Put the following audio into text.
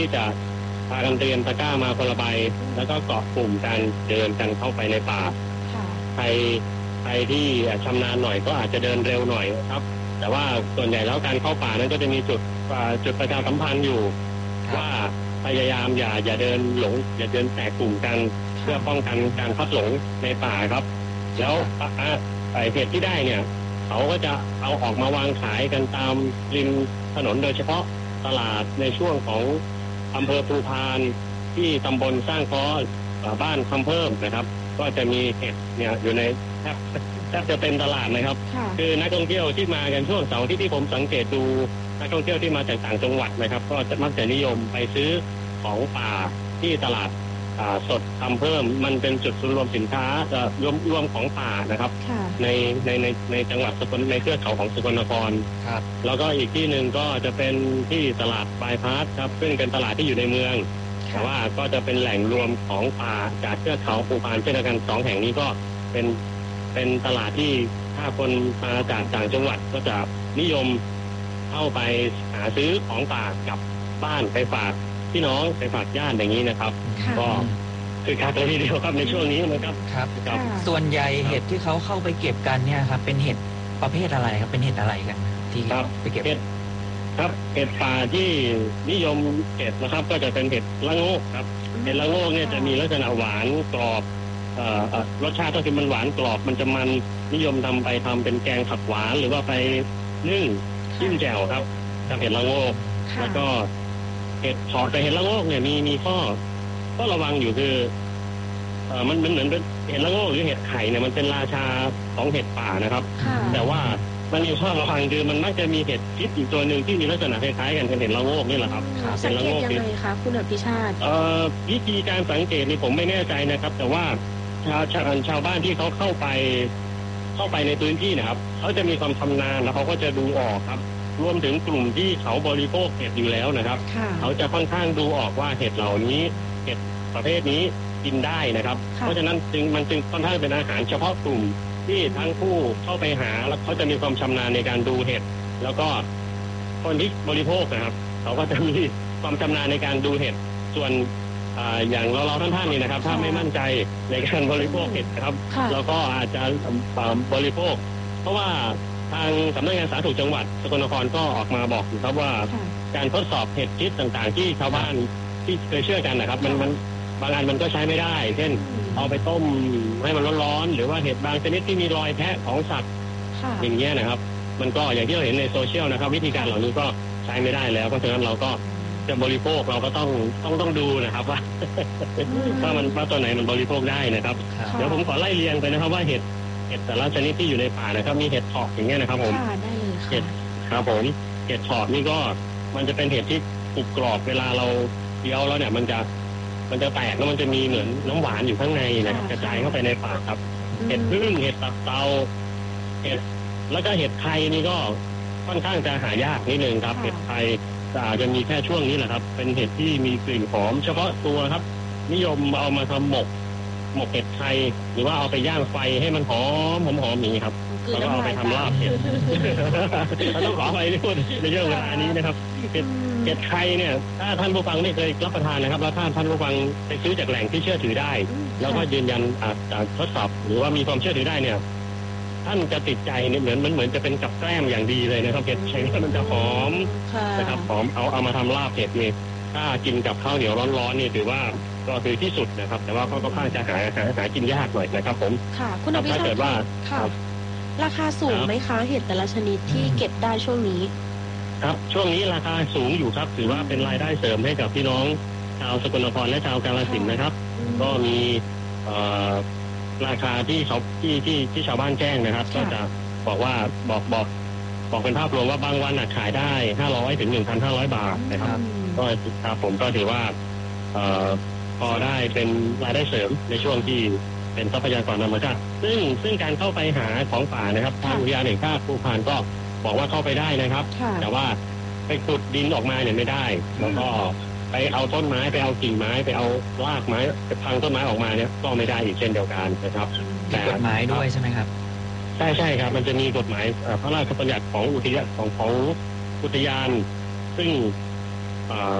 ที่จะพากันเตรียมตะกร้ามาคนละใบแล้วก็เกาะกลุ่มกันเดินกันเข้าไปในป่าใครที่ชำนาญหน่อยก็อาจจะเดินเร็วหน่อยครับแต่ว่าส่วนใหญ่แล้วการเข้าป่านั้นก็จะมีจุดประชาสัมพันธ์อยู่ว่าพยายามอย่าเดินหลงอย่าเดินแตกกลุ่มกันเพื่อป้องกันการพลัดหลงในป่าครับแล้วเห็ดที่ได้เนี่ยเขาก็จะเอาออกมาวางขายกันตามริมถนนโดยเฉพาะตลาดในช่วงของอำเภอภูพานที่ตำบลสร้างค้อบ้านคำเพิ่มนะครับก็จะมีเห็ดเนี่ยอยู่ในแทบจะเต็มตลาดเลยครับคือนักท่องเที่ยวที่มากันช่วงเสาร์ที่ผมสังเกตดูนักท่องเที่ยวที่มาจากต่างจังหวัดนะครับก็จะมักจะนิยมไปซื้อของป่าที่ตลาดสดคำเพิ่มมันเป็นจุดรวมสินค้ารวมของป่านะครับในจังหวัดสกลในเทือกเขาของสกลนครแล้วก็อีกที่หนึ่งก็จะเป็นที่ตลาดบายพาสครับซึ่งเป็นตลาดที่อยู่ในเมืองแต่ว่าก็จะเป็นแหล่งรวมของป่าจากเทือกเขาภูพานเช่นเดียวกันสองแห่งนี้ก็เป็นตลาดที่ถ้าคนมาจากต่างจังหวัดก็จะนิยมเข้าไปหาซื้อของป่ากลับบ้านไปฝากพี่น้องไปฝากญาติอย่างนี้นะครับก็คือคักเลยทีเดียวครับในช่วงนี้นะครับครับส่วนใหญ่เห็ดที่เขาเข้าไปเก็บกันเนี่ยครับเป็นเห็ดประเภทอะไรครับเป็นเห็ดอะไรกันที่ไปเก็บครับเห็ดป่าที่นิยมเก็บนะครับก็จะเป็นเห็ดละโงกครับเห็ดละโงกเนี่ยจะมีลักษณะหวานกรอบรสชาติก็คือมันหวานกรอบมันจะมันนิยมทำเป็นแกงผักหวานหรือว่าไปนึ่งจิ้มแจ่วครับกับเห็ดละโงกแล้วก็เห็ดเพาะแต่เห็ดละโงกเนี่ยมีข้อระวังอยู่คือมันเหมือนเป็นเห็ดละโงกหรือเห็ดไข่เนี่ยมันเป็นราชาของเห็ดป่านะครับแต่ว่ามันมีข้อระวังคือมันมักจะมีเห็ดพิษอีกตัวหนึ่งที่มีลักษณะคล้ายๆกันเป็นเห็ดละโงกนี่แหละครับสังเกตยังไงคะคุณอภิชาติวิธีการสังเกตนี่ผมไม่แน่ใจนะครับแต่ว่าชาวบ้านที่เขาเข้าไปในพื้นที่นะครับเขาจะมีความชำนาญแล้วเขาก็จะดูออกครับรวมถึงกลุ่มที่เขาบริโภคเห็ดอยู่แล้วนะครับเขาจะค่อนข้างดูออกว่าเห็ดเหล่านี้เห็ดประเภทนี้กินได้นะครับเพราะฉะนั้นมันจึงค่อนข้างเป็นอาหารเฉพาะกลุ่มที่ทั้งผู้เข้าไปหาแล้วเขาจะมีความชำนาญในการดูเห็ดแล้วก็คนที่บริโภคนะครับเขาก็จะมีความชำนาญในการดูเห็ดส่วนอย่างเราท่านนี่นะครับถ้าไม่มั่นใจในการบริโภคเห็ดนะครับเราก็อาจจะบริโภคเพราะว่าทางสำนักงานสาธารณสุขจังหวัดสกลนครก็ออกมาบอกอยู่ครับว่าการทดสอบเห็ดพิษต่างๆที่ชาวบ้านที่เคยเชื่อกันนะครับมันบางอันมันก็ใช้ไม่ได้เช่นเอาไปต้มให้มันร้อนๆหรือว่าเห็ดบางชนิดที่มีรอยแทะของสัตว์อย่างเงี้ยนะครับมันก็อย่างที่เราเห็นในโซเชียลนะครับวิธีการเหล่านี้ก็ใช้ไม่ได้แล้วเพราะฉะนั้นเราก็จะบริโภคเราก็ต้องดูนะครับว่าว่าตัวไหนมันบริโภคได้นะครับเดี๋ยวผมขอไล่เรียงไปนะครับว่าเห็ดแต่ละชนิดที่อยู่ในป่านะครับมีเห็ดถอบอย่างเงี้ยนะครับผมได้เลยเห็ดครับผมเห็ดถอบนี่ก็มันจะเป็นเห็ดที่กรุบกรอบเวลาเราเคี้ยวแล้วเนี่ยมันจะแตกแล้วมันจะมีเหมือนน้ำหวานอยู่ข้างในนะครับกระจายเข้าไปในปากครับเห็ดพึ่งเห็ดตับเตาเห็ดแล้วก็เห็ดไข่นี่ก็ค่อนข้างจะหายากนิดนึงครับเห็ดไข่จะมีแค่ช่วงนี้แหละครับเป็นเห็ดที่มีกลิ่นหอมเฉพาะตัวครับนิยมเอามาทำหมกเห็ดไข่หรือว่าเอาไปย่างไฟให้มันหอมอย่างนี้ครับแล้วก็เอาไปทำลาบเห็ดต้องขอไปที่พูดในเรื่องเวลานี้นะครับเห็ดไข่เนี่ยถ้าท่านผู้ฟังไม่เคยรับประทานนะครับแล้วท่านผู้ฟังไปซื้อจากแหล่งที่เชื่อถือได้แล้วก็ยืนยันทดสอบหรือว่ามีความเชื่อถือได้เนี่ยท่านจะติดใจเนี่ยเหมือนจะเป็นกับแกล้มอย่างดีเลยนะครับเห็ดไข่มันจะหอมนะครับหอมเอามาทำลาบเห็ดนี่ถ้ากินกับข้าวเหนียวร้อนๆนี่ถือว่าก็คือที่สุดนะครับแต่ว่าก็ค่อนข้างจะหากินยากหน่อยนะครับผมค่ะคุณอภิชาติถ้าเกิดว่าราคาสูงไหมคะเห็ดแต่ละชนิดที่เก็บได้ช่วงนี้ครับช่วงนี้ราคาสูงอยู่ครับถือว่าเป็นรายได้เสริมให้กับพี่น้องชาวสกลนครและชาวกาฬสินธุ์นะครับก็มีราคาที่ชาวบ้านแจ้งนะครับก็จะบอกว่าบอกเป็นภาพรวมว่าบางวันขายได้500 ถึง 1,500 บาทนะครับก็ครับผมก็ถือว่าพอได้เป็นรายได้เสริมในช่วงที่เป็นทรัพยากรธรรมชาติซึ่งการเข้าไปหาของป่านะครับทางอุทยานแห่งชาติภูพานก็บอกว่าเข้าไปได้นะครับแต่ว่าไปขุดดินออกมาเนี่ยไม่ได้แล้วก็ไปเอาต้นไม้ไปเอากิ่งไม้ไปเอารากไม้ไปพังต้นไม้ออกมาเนี่ยก็ไม่ได้อีกเช่นเดียวกันนะครับแต่กฎหมายด้วยใช่ไหมครับใช่ครับมันจะมีกฎหมายพระราชบัญญัติของอุทยานซึ่ง